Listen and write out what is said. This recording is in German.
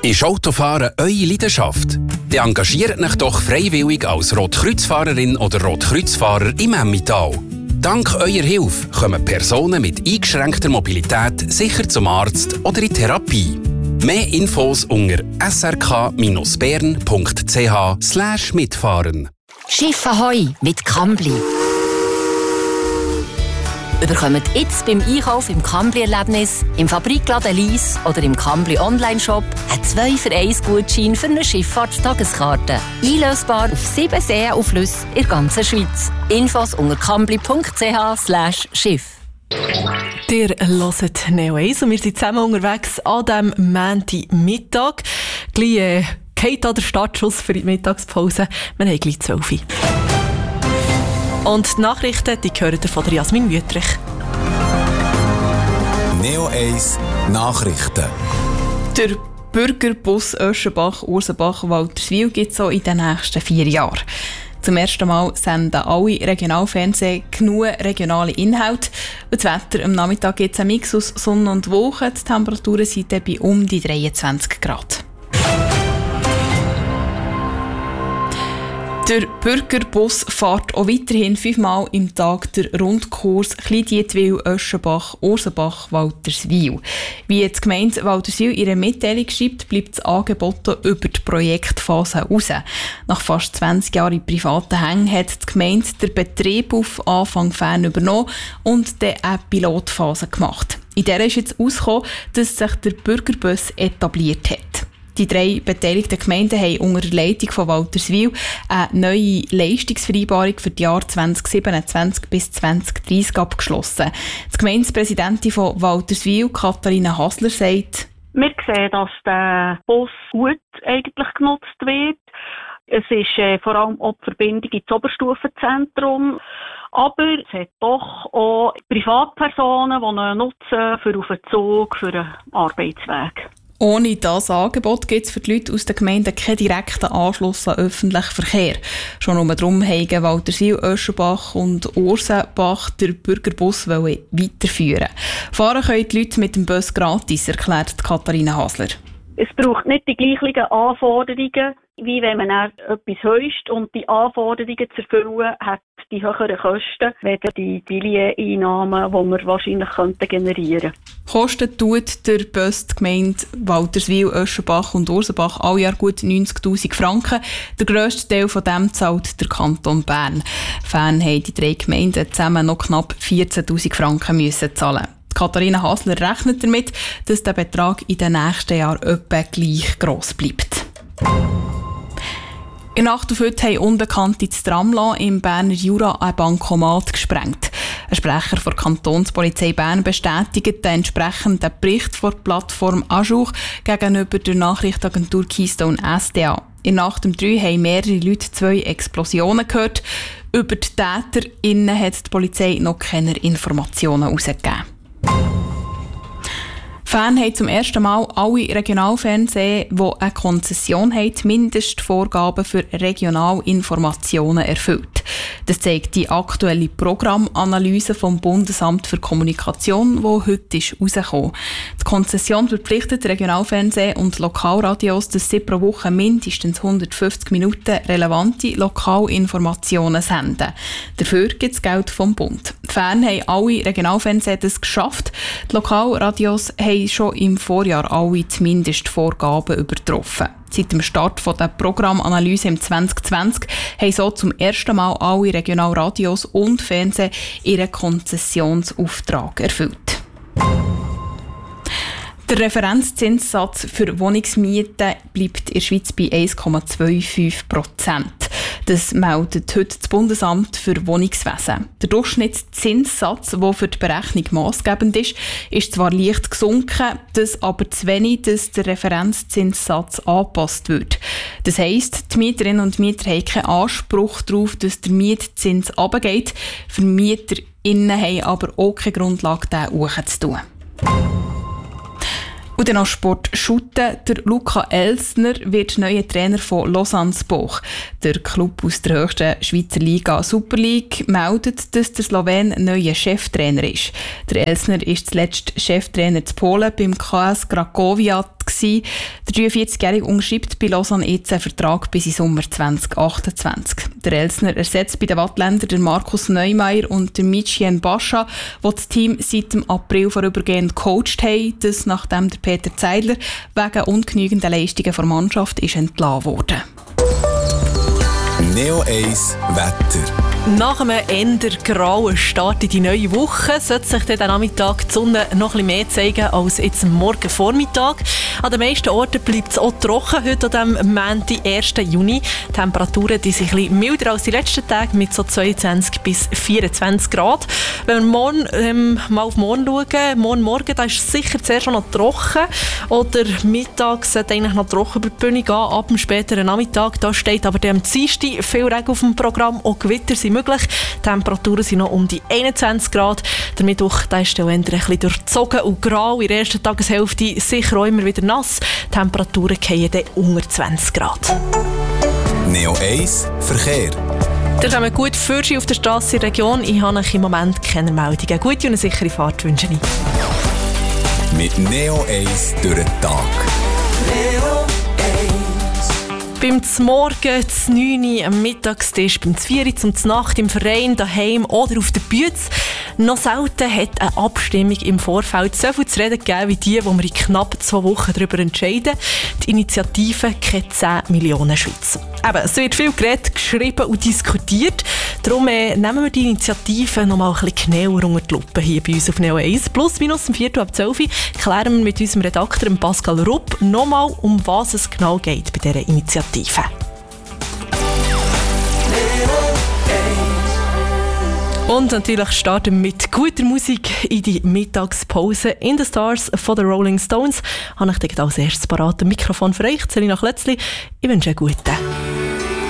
Ist Autofahren eure Leidenschaft? Dann engagiert euch doch freiwillig als Rotkreuzfahrerin oder Rotkreuzfahrer im Emmental. Dank eurer Hilfe kommen Personen mit eingeschränkter Mobilität sicher zum Arzt oder in Therapie. Mehr Infos unter srk-bern.ch/mitfahren. Schiff Ahoi mit Kambly. Überkommt jetzt beim Einkauf im Kambly-Erlebnis, im Fabrikladen Lies oder im Kambly Online-Shop einen 2-für-1-Gutschein für eine Schifffahrtstageskarte. Einlösbar auf 7 Seen und Flüsse in der ganzen Schweiz. Infos unter kambly.ch/Schiff. Ihr hört Neo 1 und wir sind zusammen unterwegs an diesem Montagmittag. Gleich geht an der Startschuss für die Mittagspause. Wir haben gleich 12 Uhr. Und die Nachrichten, die hören von der Jasmin Wüttrich. Neo 1 Nachrichten. Der Bürgerbus Oeschenbach-Ursenbach-Walterswil gibt es auch in den nächsten 4 Jahren. Zum ersten Mal senden alle Regionalfernsehen genug regionale Inhalte. Und das Wetter am Nachmittag gibt es einen Mix aus Sonne und Wolken. Die Temperaturen sind bei um die 23 Grad. Der Bürgerbus fährt auch weiterhin 5-mal im Tag den Rundkurs Kleindietwil, Oeschenbach, Ursenbach, Walterswil. Wie die Gemeinde Walterswil in ihrer Mitteilung schreibt, bleibt das Angebot über die Projektphase raus. Nach fast 20 Jahren in privaten Hängen hat die Gemeinde den Betrieb auf Anfang Fern übernommen und dann eine Pilotphase gemacht. In der ist jetzt herausgekommen, dass sich der Bürgerbus etabliert hat. Die 3 beteiligten Gemeinden haben unter der Leitung von Walterswil eine neue Leistungsvereinbarung für die Jahre 2027 bis 2030 abgeschlossen. Die Gemeindepräsidentin von Walterswil, Katharina Hasler, sagt: Wir sehen, dass der Bus gut eigentlich genutzt wird. Es ist vor allem auch die Verbindung ins Oberstufenzentrum. Aber es hat doch auch Privatpersonen, die ihn nutzen für auf den Zug, für einen Arbeitsweg. Ohne dieses Angebot gibt es für die Leute aus den Gemeinden keinen direkten Anschluss an öffentlichen Verkehr. Schon nur darum haben Walterswil, Oeschenbach und Ursenbach den Bürgerbus weiterführen. Fahren können die Leute mit dem Bus gratis, erklärt Katharina Hasler. Es braucht nicht die gleichen Anforderungen, wie wenn man etwas heisst. Und die Anforderungen zu erfüllen, hat die höheren Kosten, weder die Einnahmen, die wir wahrscheinlich generieren könnten. Kosten tut der Bus die Gemeinde Walterswil, Oeschenbach und Ursenbach alle Jahr gut 90'000 Franken. Der grösste Teil von dem zahlt der Kanton Bern. Fan haben die 3 Gemeinden zusammen noch knapp 14'000 Franken müssen zahlen. Katharina Hasler rechnet damit, dass der Betrag in den nächsten Jahren etwa gleich gross bleibt. In der Nacht auf heute haben Unbekannte das Tramla im Berner Jura ein Bankomat gesprengt. Ein Sprecher der Kantonspolizei Bern bestätigt den entsprechenden Bericht der Plattform Ajour gegenüber der Nachrichtenagentur Keystone SDA. In der Nacht um 3 haben mehrere Leute 2 Explosionen gehört. Über die TäterInnen hat die Polizei noch keine Informationen herausgegeben. Fan haben zum ersten Mal alle Regionalfernsehen, die eine Konzession haben, Mindestvorgaben für Regionalinformationen erfüllt. Das zeigt die aktuelle Programmanalyse vom Bundesamt für Kommunikation, die heute rausgekommen ist. Die Konzession verpflichtet Regionalfernsehen und Lokalradios, dass sie pro Woche mindestens 150 Minuten relevante Lokalinformationen senden. Dafür gibt es Geld vom Bund. Die Fan haben alle Regionalfernsehen das geschafft. Die Lokalradios haben schon im Vorjahr alle die Mindestvorgaben übertroffen. Seit dem Start der Programmanalyse im 2020 haben so zum ersten Mal alle Regionalradios und Fernsehen ihren Konzessionsauftrag erfüllt. Der Referenzzinssatz für Wohnungsmieten bleibt in der Schweiz bei 1,25%. Das meldet heute das Bundesamt für Wohnungswesen. Der Durchschnittszinssatz, der für die Berechnung maßgebend ist zwar leicht gesunken, das aber zu wenig, dass der Referenzzinssatz angepasst wird. Das heisst, die Mieterinnen und Mieter haben keinen Anspruch darauf, dass der Mietzins runtergeht. VermieterInnen haben aber auch keine Grundlage, den hochzutun. Und dann noch Sport shooten. Der Luca Elsner wird neuer Trainer von Lausanne-Boch. Der Club aus der höchsten Schweizer Liga Super League meldet, dass der Slowen neuer Cheftrainer ist. Der Elsner war zuletzt Cheftrainer zu Polen beim KS Cracovia. gewesen. Der 43-Jährige unterschreibt bei Lausanne jetzt einen Vertrag bis in Sommer 2028. Der Elsner ersetzt bei den Wattländern den Markus Neumeier und den Michien Bascha, die das Team seit dem April vorübergehend gecoacht haben. Das nachdem der Peter Zeidler wegen ungenügender Leistungen der Mannschaft ist entlassen wurde. Neo 1 Wetter. Nach einem eher grauen Start in die neue Woche sollte sich dann am Nachmittag die Sonne noch ein bisschen mehr zeigen als jetzt am Morgenvormittag. An den meisten Orten bleibt es auch trocken heute an diesem Montag, 1. Juni. Die Temperaturen die sind ein bisschen milder als die letzten Tage mit so 22 bis 24 Grad. Wenn wir morgen mal auf morgen schauen, morgen da ist es sicher zuerst schon noch trocken. Oder mittags sollte eigentlich noch trocken über die Bühne gehen. Ab dem späteren Nachmittag da steht aber am Dienstag viel Regen auf dem Programm. Auch Gewitter sind möglich. Die Temperaturen sind noch um die 21 Grad. Der Mittwoch da ist der Winter ein bisschen durchzogen und grau. In der ersten Tageshälfte sicher auch immer wieder nass. Die Temperaturen fallen dann unter 20 Grad. Neo 1 Verkehr. Da kommen gut Fürsche auf der Strasse in der Region. Ich habe im Moment keine Meldungen. Gute und eine sichere Fahrt wünsche ich. Mit Neo 1 durch den Tag. Neo 1. Beim Zmorgen, zum 9 Uhr, am Mittagstisch, beim 4 Uhr, zum Nacht im Verein, daheim oder auf der Bühne. Noch selten hat eine Abstimmung im Vorfeld so viel zu reden gegeben wie die wir in knapp 2 Wochen darüber entscheiden. Die Initiative kennt 10 Millionen Schweizer. Eben, es wird viel geredet, geschrieben und diskutiert. Darum nehmen wir die Initiative noch mal ein bisschen genauer unter die Lupe hier bei uns auf Neo 1. Plus minus um 4:12 Uhr klären wir mit unserem Redakteur Pascal Rupp noch mal, um was es genau geht bei dieser Initiative. Und natürlich starten wir mit guter Musik in die Mittagspause. In the Stars von den Rolling Stones habe ich als erstes parat ein Mikrofon für euch, Selina Klötzli. Ich wünsche einen guten.